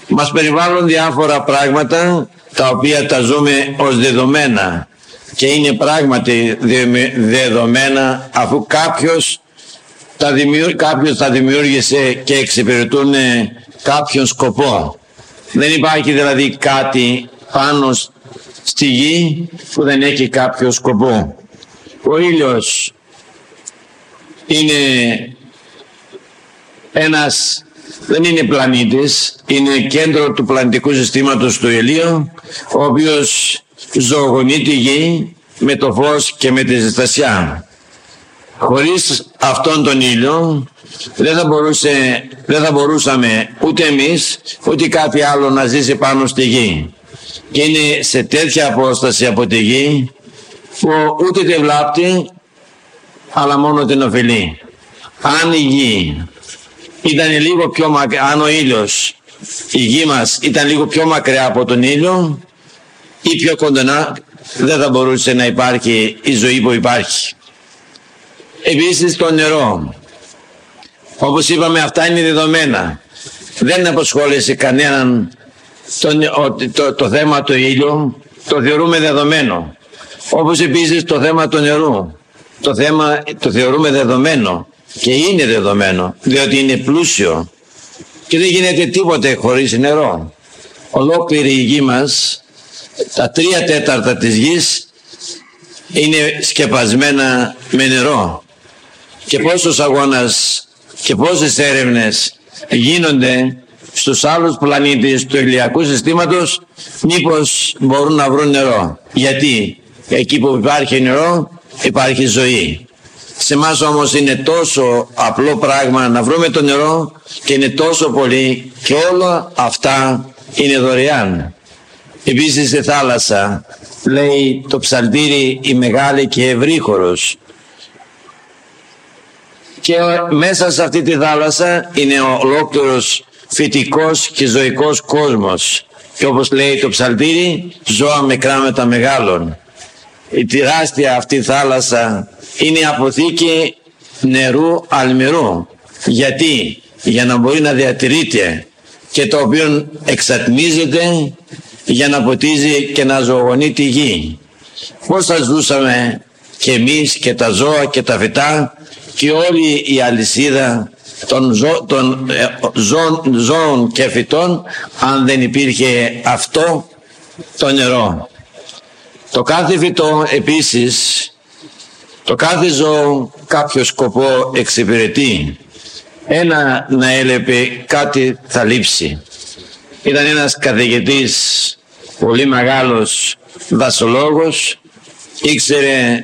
Μας περιβάλλουν διάφορα πράγματα τα οποία τα ζούμε ως δεδομένα και είναι πράγματι δεδομένα, αφού κάποιος τα δημιούργησε και εξυπηρετούν κάποιον σκοπό. Δεν υπάρχει δηλαδή κάτι πάνω στη γη που δεν έχει κάποιο σκοπό. Ο ήλιος είναι δεν είναι πλανήτης, είναι κέντρο του πλανητικού συστήματος του ηλίου, ο οποίος ζωογονεί τη γη με το φως και με τη ζεστασιά. Χωρίς αυτόν τον ήλιο δεν θα μπορούσαμε ούτε εμείς ούτε κάτι άλλο να ζήσει πάνω στη γη. Και είναι σε τέτοια απόσταση από τη γη που ούτε τη βλάπτει αλλά μόνο την ωφελεί. Αν η γη ήταν λίγο πιο μακριά, αν ο ήλιος, η γη μας ήταν λίγο πιο μακριά από τον ήλιο ή πιο κοντά, δεν θα μπορούσε να υπάρχει η ζωή που υπάρχει. Επίσης το νερό, όπως είπαμε, αυτά είναι δεδομένα. Δεν απασχόλησε κανέναν το θέμα του ήλιου, το θεωρούμε δεδομένο. Όπως επίσης το θέμα του νερού, το θεωρούμε δεδομένο και είναι δεδομένο, διότι είναι πλούσιο και δεν γίνεται τίποτε χωρίς νερό. Ολόκληρη η γη μας, τα 3/4 της γης είναι σκεπασμένα με νερό. Και πόσος αγώνας και πόσες έρευνες γίνονται στους άλλους πλανήτες του ηλιακού συστήματος, μήπως μπορούν να βρουν νερό. Γιατί εκεί που υπάρχει νερό υπάρχει ζωή. Σε εμάς όμως είναι τόσο απλό πράγμα να βρούμε το νερό και είναι τόσο πολύ και όλα αυτά είναι δωρεάν. Επίσης στη θάλασσα λέει το ψαλτήρι η μεγάλη και ευρύχωρος. Και μέσα σε αυτή τη θάλασσα είναι ολόκληρος φυτικός και ζωικός κόσμος. Και όπως λέει το ψαλτήρι, ζώα μικρά με τα μεγάλων. Η τεράστια αυτή θάλασσα είναι αποθήκη νερού αλμυρού. Γιατί? Για να μπορεί να διατηρείται και το οποίο εξατμίζεται για να ποτίζει και να ζωογονεί τη γη. Πώς θα ζούσαμε και εμείς και τα ζώα και τα φυτά και όλη η αλυσίδα των ζώων και φυτών αν δεν υπήρχε αυτό το νερό. Το κάθε φυτό επίσης, το κάθε ζώο κάποιο σκοπό εξυπηρετεί. Ένα να έλεπε κάτι θα λείψει. Ήταν ένας καθηγητής πολύ μεγάλος δασολόγος, ήξερε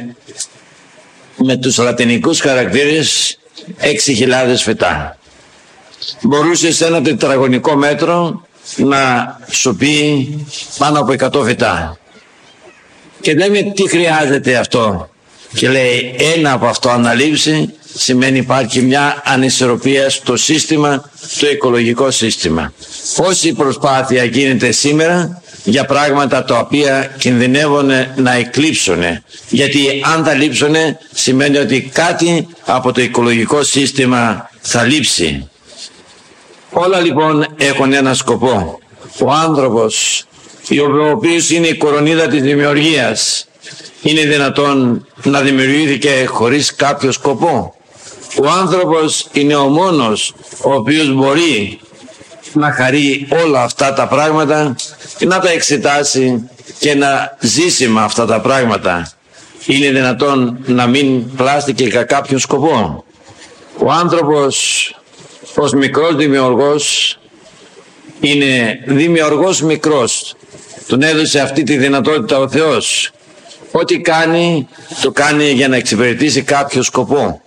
με τους λατινικούς χαρακτήρες 6.000 φυτά. Μπορούσε σε ένα τετραγωνικό μέτρο να σου πει πάνω από 100 φυτά. Και λέμε τι χρειάζεται αυτό. Και λέει ένα από αυτό αναλείψει σημαίνει υπάρχει μια ανισορροπία στο σύστημα, το οικολογικό σύστημα. Πόση προσπάθεια γίνεται σήμερα για πράγματα τα οποία κινδυνεύουν να εκλείψουν. Γιατί αν θα λείψουν σημαίνει ότι κάτι από το οικολογικό σύστημα θα λείψει. Όλα λοιπόν έχουν ένα σκοπό. Ο άνθρωπος, ο οποίος είναι η κορονίδα της δημιουργίας, είναι δυνατόν να δημιουργήθηκε χωρίς κάποιο σκοπό? Ο άνθρωπος είναι ο μόνος ο οποίος μπορεί να χαρεί όλα αυτά τα πράγματα και να τα εξετάσει και να ζήσει με αυτά τα πράγματα. Είναι δυνατόν να μην πλάστηκε για κάποιο σκοπό? Ο άνθρωπος ως μικρός δημιουργός είναι δημιουργός μικρός. Τον έδωσε αυτή τη δυνατότητα ο Θεός. Ό,τι κάνει, το κάνει για να εξυπηρετήσει κάποιο σκοπό.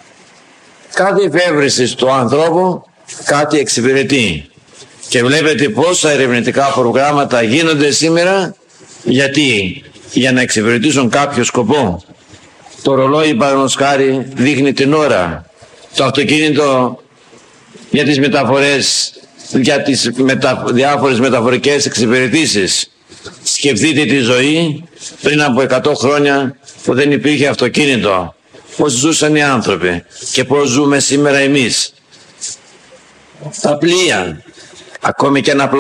Κάθε εφεύρεση του ανθρώπου κάτι εξυπηρετεί. Και βλέπετε πόσα ερευνητικά προγράμματα γίνονται σήμερα. Γιατί? Για να εξυπηρετήσουν κάποιο σκοπό. Το ρολόι παραδείγματος χάρη δείχνει την ώρα. Το αυτοκίνητο για τις μεταφορές, για τις διάφορες μεταφορικές εξυπηρετήσεις. Σκεφτείτε τη ζωή πριν από 100 χρόνια που δεν υπήρχε αυτοκίνητο. Πώς ζούσαν οι άνθρωποι και πώς ζούμε σήμερα εμείς. Τα πλοία, ακόμη και ένα